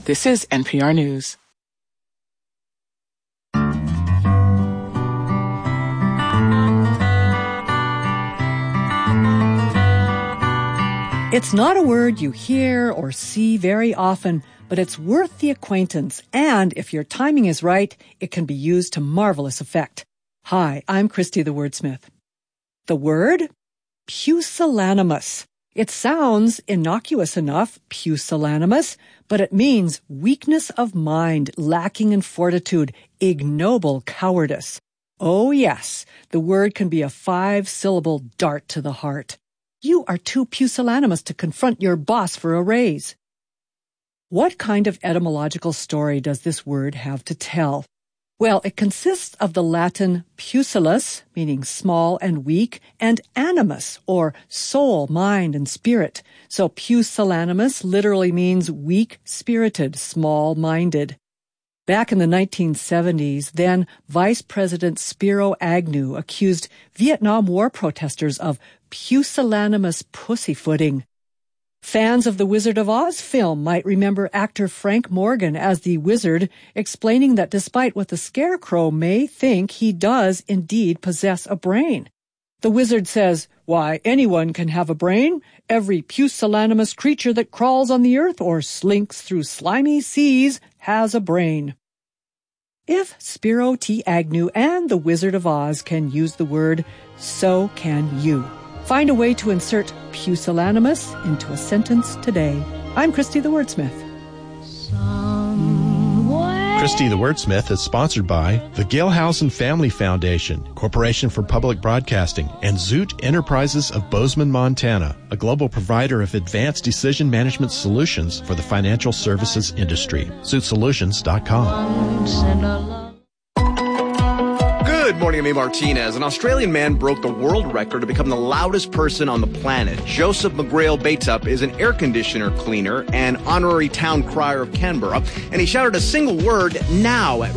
This is NPR News. It's not a word you hear or see very often, but it's worth the acquaintance, and if your timing is right, it can be used to marvelous effect. Hi, I'm Christy the Wordsmith. The word? Pusillanimous. It sounds innocuous enough, pusillanimous, but it means weakness of mind, lacking in fortitude, ignoble cowardice. Oh yes, the word can be a 5-syllable dart to the heart. You are too pusillanimous to confront your boss for a raise. What kind of etymological story does this word have to tell? Well, it consists of the Latin pusillus, meaning small and weak, and animus, or soul, mind, and spirit. So pusillanimous literally means weak-spirited, small-minded. Back in the 1970s, then Vice President Spiro Agnew accused Vietnam War protesters of pusillanimous pussyfooting. Fans of the Wizard of Oz film might remember actor Frank Morgan as the wizard, explaining that despite what the Scarecrow may think, he does indeed possess a brain. The wizard says, "Why, anyone can have a brain. Every pusillanimous creature that crawls on the earth or slinks through slimy seas has a brain." If Spiro T. Agnew and the Wizard of Oz can use the word, so can you. Find a way to insert pusillanimous into a sentence today. I'm Christy the Wordsmith. Christy the Wordsmith is sponsored by the Gailhausen Family Foundation, Corporation for Public Broadcasting, and Zoot Enterprises of Bozeman, Montana, a global provider of advanced decision management solutions for the financial services industry. ZootSolutions.com. Good morning, I'm A. Martinez. An Australian man broke the world record to become the loudest person on the planet. Joseph McGrail Bateup is an air conditioner cleaner and honorary town crier of Canberra, and he shouted a single word, now, at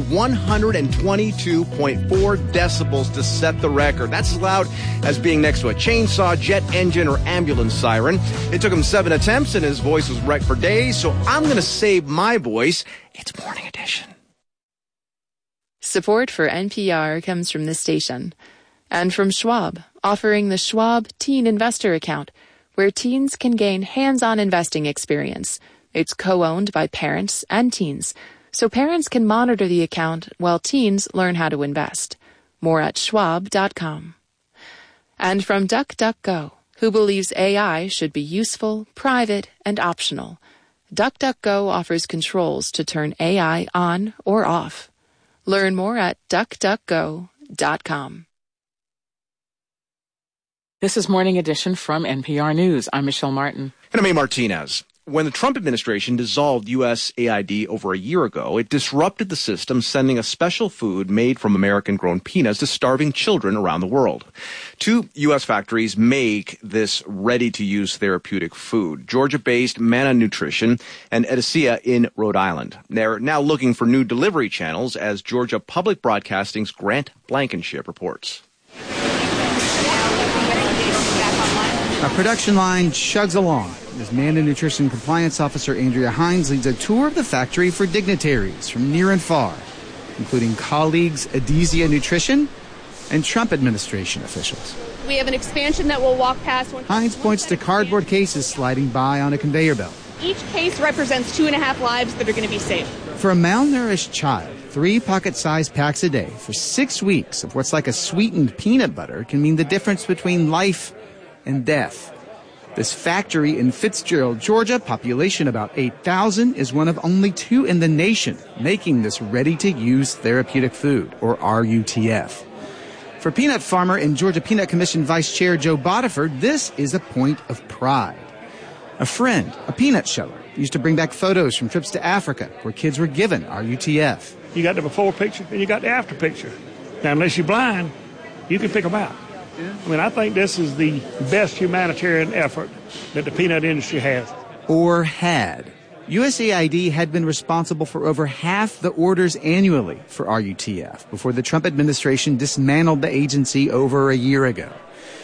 122.4 decibels to set the record. That's as loud as being next to a chainsaw, jet engine, or ambulance siren. It took him 7 attempts, and his voice was wrecked for days, so I'm going to save my voice. It's Morning Edition. Support for NPR comes from this station and from Schwab, offering the Schwab Teen Investor Account, where teens can gain hands-on investing experience. It's co-owned by parents and teens, so parents can monitor the account while teens learn how to invest. More at schwab.com. And from DuckDuckGo, who believes AI should be useful, private, and optional. DuckDuckGo offers controls to turn AI on or off. Learn more at duckduckgo.com. This is Morning Edition from NPR News. I'm Michelle Martin. And I'm A. Martinez. When the Trump administration dissolved USAID over a year ago, it disrupted the system, sending a special food made from American-grown peanuts to starving children around the world. 2 U.S. factories make this ready-to-use therapeutic food, Georgia-based Mana Nutrition and Edicea in Rhode Island. They're now looking for new delivery channels, as Georgia Public Broadcasting's Grant Blankenship reports. Our production line chugs along as Mana Nutrition Compliance Officer Andrea Hines leads a tour of the factory for dignitaries from near and far, including colleagues Edicea Nutrition and Trump administration officials. We have an expansion that will walk past. Hines points to cardboard cases sliding by on a conveyor belt. Each case represents 2.5 lives that are going to be saved. For a malnourished child, 3 pocket-sized packs a day for 6 weeks of what's like a sweetened peanut butter can mean the difference between life and death. This factory in Fitzgerald, Georgia, population about 8,000, is one of only 2 in the nation making this ready-to-use therapeutic food, or RUTF. For peanut farmer and Georgia Peanut Commission Vice Chair Joe Bodiford, this is a point of pride. A friend, a peanut sheller, used to bring back photos from trips to Africa where kids were given RUTF. You got the before picture and you got the after picture. Now, unless you're blind, you can pick them out. I mean, I think this is the best humanitarian effort that the peanut industry has. Or had. USAID had been responsible for over half the orders annually for RUTF before the Trump administration dismantled the agency over a year ago.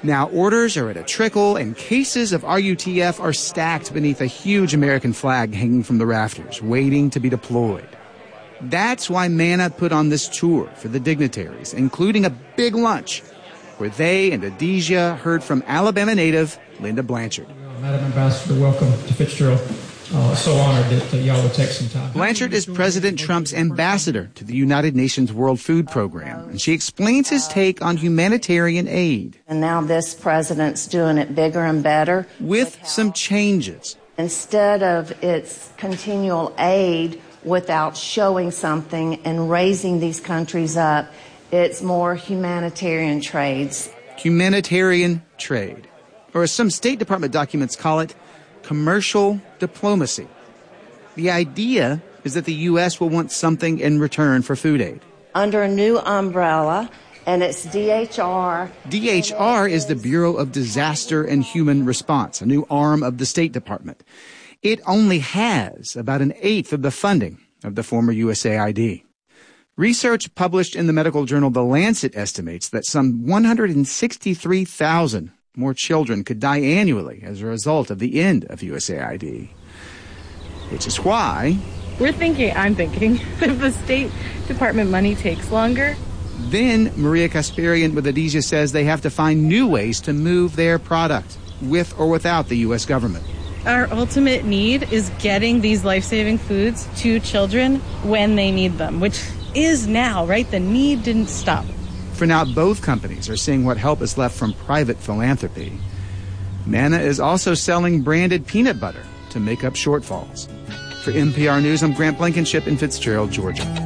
Now orders are at a trickle, and cases of RUTF are stacked beneath a huge American flag hanging from the rafters, waiting to be deployed. That's why Manna put on this tour for the dignitaries, including a big lunch, where they and Adizia heard from Alabama native Linda Blanchard. Madam Ambassador, welcome to Fitzgerald. So honored that y'all would take some time. Blanchard is President Trump's ambassador to the United Nations World Food Program, and she explains his take on humanitarian aid. And now this president's doing it bigger and better. With some changes. Instead of its continual aid without showing something and raising these countries up, it's more humanitarian trades. Humanitarian trade, or as some State Department documents call it, commercial diplomacy. The idea is that the U.S. will want something in return for food aid. Under a new umbrella, and it's DHR. DHR is the Bureau of Disaster and Human Response, a new arm of the State Department. It only has about 1/8 of the funding of the former USAID. Research published in the medical journal The Lancet estimates that some 163,000 more children could die annually as a result of the end of USAID. Which is why I'm thinking, if the State Department money takes longer. Then Maria Kasparian with Adizia says they have to find new ways to move their product, with or without the U.S. government. Our ultimate need is getting these life-saving foods to children when they need them, which is now, right? The need didn't stop. For now, both companies are seeing what help is left from private philanthropy. Manna is also selling branded peanut butter to make up shortfalls. For NPR News, I'm Grant Blankenship in Fitzgerald, Georgia.